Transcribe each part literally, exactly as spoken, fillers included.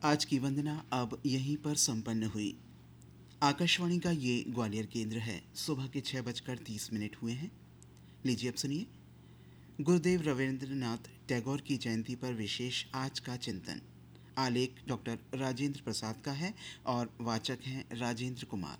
आज की वंदना अब यहीं पर संपन्न हुई। आकाशवाणी का ये ग्वालियर केंद्र है। सुबह के छः बजकर तीस मिनट हुए हैं। लीजिए अब सुनिए गुरुदेव रविंद्रनाथ टैगोर की जयंती पर विशेष आज का चिंतन। आलेख डॉक्टर राजेंद्र प्रसाद का है और वाचक हैं राजेंद्र कुमार।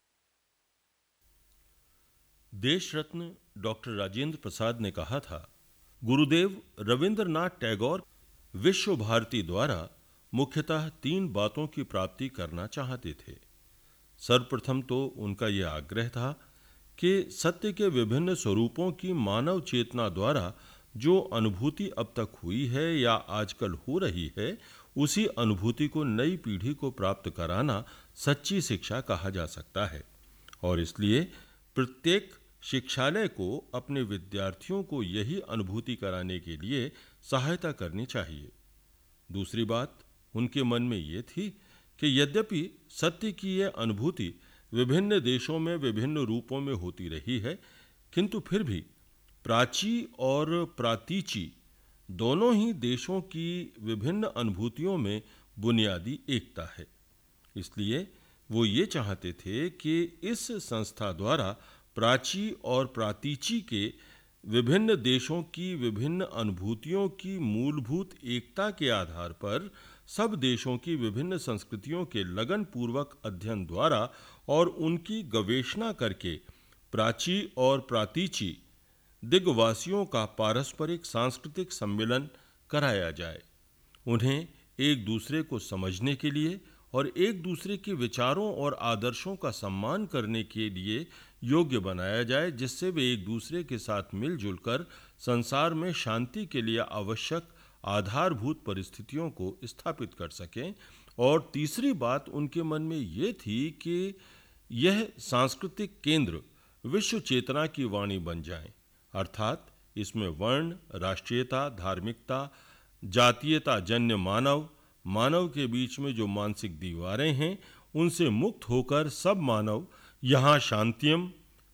देश रत्न डॉक्टर राजेंद्र प्रसाद ने कहा था, गुरुदेव रविंद्रनाथ टैगोर विश्व भारती द्वारा मुख्यतः तीन बातों की प्राप्ति करना चाहते थे। सर्वप्रथम तो उनका यह आग्रह था कि सत्य के विभिन्न स्वरूपों की मानव चेतना द्वारा जो अनुभूति अब तक हुई है या आजकल हो रही है, उसी अनुभूति को नई पीढ़ी को प्राप्त कराना सच्ची शिक्षा कहा जा सकता है। और इसलिए प्रत्येक शिक्षालय को अपने विद्यार्थियों को यही अनुभूति कराने के लिए सहायता करनी चाहिए। दूसरी बात उनके मन में ये थी कि यद्यपि सत्य की यह अनुभूति विभिन्न देशों में विभिन्न रूपों में होती रही है, किंतु फिर भी प्राची और प्रातीची दोनों ही देशों की विभिन्न अनुभूतियों में बुनियादी एकता है। इसलिए वो ये चाहते थे कि इस संस्था द्वारा प्राची और प्रातीची के विभिन्न देशों की विभिन्न अनुभूतियों की मूलभूत एकता के आधार पर सब देशों की विभिन्न संस्कृतियों के लगन पूर्वक अध्ययन द्वारा और उनकी गवेषणा करके प्राची और प्रातीची दिग्वासियों का पारस्परिक सांस्कृतिक सम्मेलन कराया जाए। उन्हें एक दूसरे को समझने के लिए और एक दूसरे के विचारों और आदर्शों का सम्मान करने के लिए योग्य बनाया जाए, जिससे वे एक दूसरे के साथ मिलजुल कर संसार में शांति के लिए आवश्यक आधारभूत परिस्थितियों को स्थापित कर सकें। और तीसरी बात उनके मन में ये थी कि यह सांस्कृतिक केंद्र विश्व चेतना की वाणी बन जाए, अर्थात इसमें वर्ण, राष्ट्रीयता, धार्मिकता, जातीयता जन्य मानव मानव के बीच में जो मानसिक दीवारें हैं, उनसे मुक्त होकर सब मानव यहाँ शांतियम,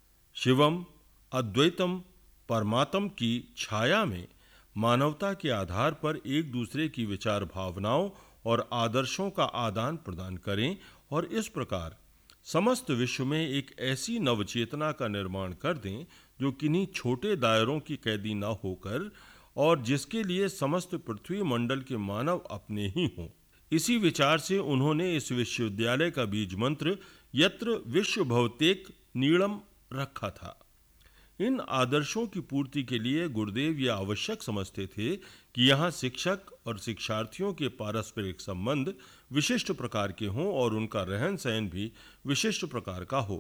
शिवम, अद्वैतम, परमात्म की छाया में मानवता के आधार पर एक दूसरे की विचार भावनाओं और आदर्शों का आदान प्रदान करें और इस प्रकार समस्त विश्व में एक ऐसी नवचेतना का निर्माण कर दें जो किन्हीं छोटे दायरों की कैदी न होकर और जिसके लिए समस्त पृथ्वी मंडल के मानव अपने ही हों। इसी विचार से उन्होंने इस विश्वविद्यालय का बीज मंत्र यत्र विश्व भवतेक नीड़म रखा था। इन आदर्शों की पूर्ति के लिए गुरुदेव यह आवश्यक समझते थे कि यहाँ शिक्षक और शिक्षार्थियों के पारस्परिक संबंध विशिष्ट प्रकार के हों और उनका रहन सहन भी विशिष्ट प्रकार का हो।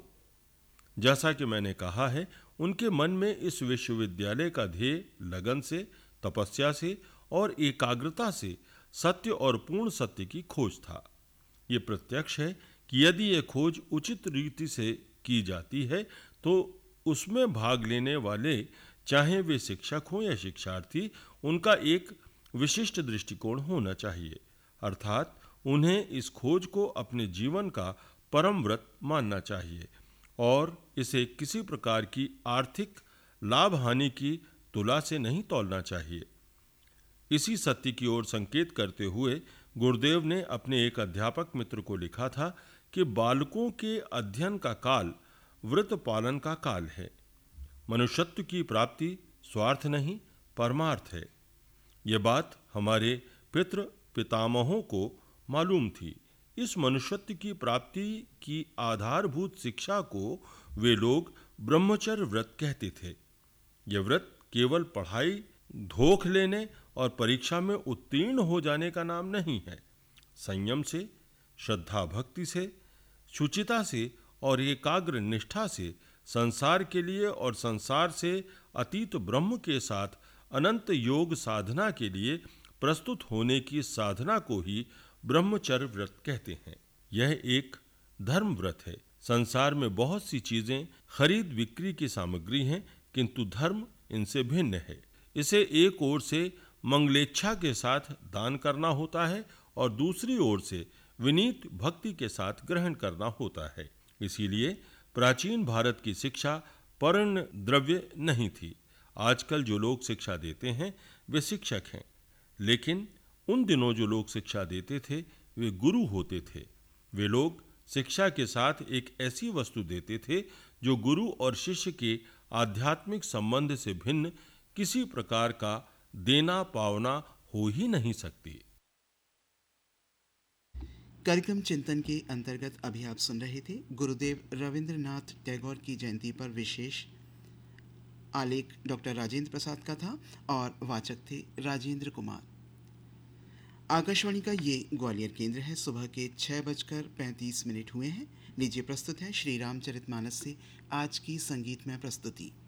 जैसा कि मैंने कहा है, उनके मन में इस विश्वविद्यालय का ध्येय लगन से, तपस्या से और एकाग्रता से सत्य और पूर्ण सत्य की खोज था। ये प्रत्यक्ष है कि यदि ये खोज उचित रीति से की जाती है तो उसमें भाग लेने वाले, चाहे वे शिक्षक हों या शिक्षार्थी, उनका एक विशिष्ट दृष्टिकोण होना चाहिए, अर्थात उन्हें इस खोज को अपने जीवन का परम व्रत मानना चाहिए और इसे किसी प्रकार की आर्थिक लाभ हानि की तुला से नहीं तौलना चाहिए। इसी सत्य की ओर संकेत करते हुए गुरुदेव ने अपने एक अध्यापक मित्र को लिखा था कि बालकों के अध्ययन का काल व्रत पालन का काल है। मनुष्यत्व की प्राप्ति स्वार्थ नहीं परमार्थ है। यह बात हमारे पितृ पितामहों को मालूम थी। इस मनुष्यत्व की प्राप्ति की आधारभूत शिक्षा को वे लोग ब्रह्मचर्य व्रत कहते थे। यह व्रत केवल पढ़ाई, धोख लेने और परीक्षा में उत्तीर्ण हो जाने का नाम नहीं है। संयम से, श्रद्धा भक्ति से, शुचिता से और एकाग्र निष्ठा से संसार के लिए और संसार से अतीत ब्रह्म के साथ अनंत योग साधना के लिए प्रस्तुत होने की साधना को ही ब्रह्मचर्य व्रत कहते हैं। यह एक धर्म व्रत है। संसार में बहुत सी चीजें खरीद बिक्री की सामग्री हैं, किंतु धर्म इनसे भिन्न है। इसे एक ओर से मंगलेच्छा के साथ दान करना होता है और दूसरी ओर से विनीत भक्ति के साथ ग्रहण करना होता है। इसीलिए प्राचीन भारत की शिक्षा पर्ण द्रव्य नहीं थी। आजकल जो लोग शिक्षा देते हैं वे शिक्षक हैं, लेकिन उन दिनों जो लोग शिक्षा देते थे वे गुरु होते थे। वे लोग शिक्षा के साथ एक ऐसी वस्तु देते थे जो गुरु और शिष्य के आध्यात्मिक संबंध से भिन्न किसी प्रकार का देना पावना हो ही नहीं सकती। कार्यक्रम चिंतन के अंतर्गत अभी आप सुन रहे थे गुरुदेव रविंद्रनाथ टैगोर की जयंती पर विशेष आलेख डॉक्टर राजेंद्र प्रसाद का था और वाचक थे राजेंद्र कुमार। आकाशवाणी का ये ग्वालियर केंद्र है। सुबह के छः बजकर पैंतीस मिनट हुए हैं। लीजिए प्रस्तुत है श्री रामचरितमानस से आज की संगीतमय प्रस्तुति।